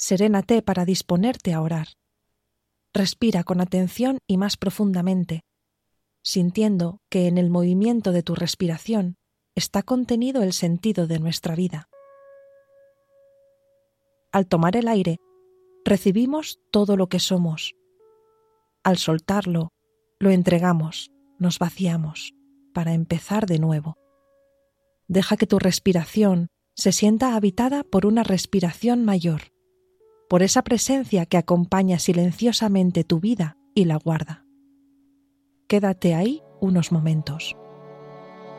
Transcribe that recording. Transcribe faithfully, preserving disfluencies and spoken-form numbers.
Serénate para disponerte a orar. Respira con atención y más profundamente, sintiendo que en el movimiento de tu respiración está contenido el sentido de nuestra vida. Al tomar el aire, recibimos todo lo que somos. Al soltarlo, lo entregamos, nos vaciamos, para empezar de nuevo. Deja que tu respiración se sienta habitada por una respiración mayor, por esa presencia que acompaña silenciosamente tu vida y la guarda. Quédate ahí unos momentos.